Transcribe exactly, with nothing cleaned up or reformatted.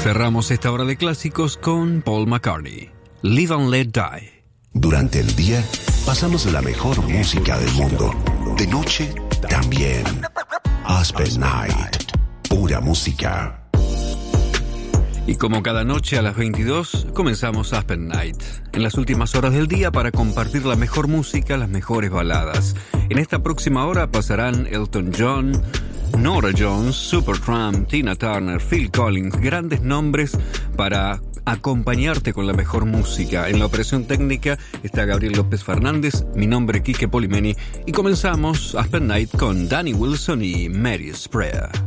Cerramos esta hora de clásicos con Paul McCartney, Live and Let Die. Durante el día pasamos la mejor música del mundo. De noche también. Aspen Night, pura música. Y como cada noche a las veintidós, comenzamos Aspen Night, en las últimas horas del día para compartir la mejor música, las mejores baladas. En esta próxima hora pasarán Elton John, Norah Jones, Supertramp, Tina Turner, Phil Collins, grandes nombres para acompañarte con la mejor música. En la operación técnica está Gabriel López Fernández, mi nombre Quique Polimeni, y comenzamos Aspen Night con Danny Wilson y Mary Spread.